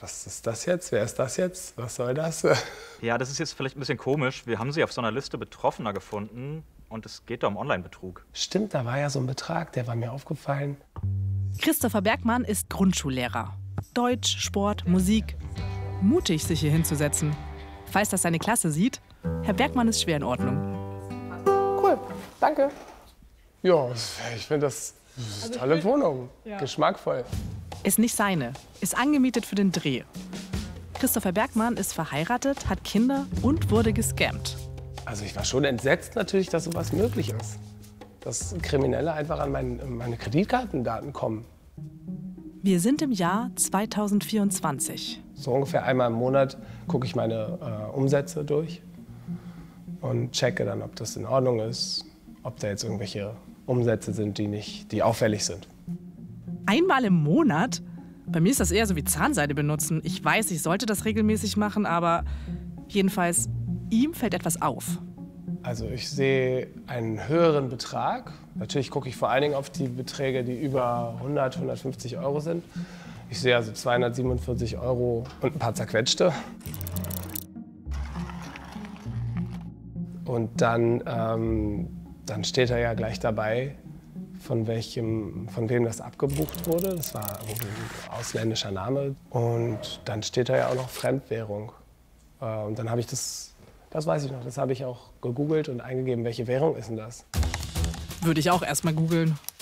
was ist das jetzt? Wer ist das jetzt? Was soll das? Ja, das ist jetzt vielleicht ein bisschen komisch. Wir haben Sie auf so einer Liste Betroffener gefunden und es geht da um Online-Betrug. Stimmt, da war ja so ein Betrag, der war mir aufgefallen. Christopher Bergmann ist Grundschullehrer. Deutsch, Sport, Musik. Mutig, sich hier hinzusetzen. Falls das seine Klasse sieht, Herr Bergmann ist schwer in Ordnung. Cool, danke. Ja, ich finde das eine tolle Wohnung. Ja. Geschmackvoll. Ist nicht seine, ist angemietet für den Dreh. Christopher Bergmann ist verheiratet, hat Kinder und wurde gescammt. Also ich war schon entsetzt natürlich, dass sowas möglich ist. Dass Kriminelle einfach an meine Kreditkartendaten kommen. Wir sind im Jahr 2024. So ungefähr einmal im Monat gucke ich meine Umsätze durch und checke dann, ob das in Ordnung ist, ob da jetzt irgendwelche Umsätze sind, die auffällig sind. Einmal im Monat? Bei mir ist das eher so wie Zahnseide benutzen. Ich weiß, ich sollte das regelmäßig machen, aber jedenfalls, ihm fällt etwas auf. Also ich sehe einen höheren Betrag. Natürlich gucke ich vor allen Dingen auf die Beträge, die über 100, 150 Euro sind. Ich sehe also 247 Euro und ein paar zerquetschte. Und dann steht da ja gleich dabei, von wem das abgebucht wurde. Das war irgendwie ein ausländischer Name. Und dann steht da ja auch noch Fremdwährung. Und dann habe ich das weiß ich noch, das habe ich auch gegoogelt und eingegeben, welche Währung ist denn das? Würde ich auch erst mal googeln.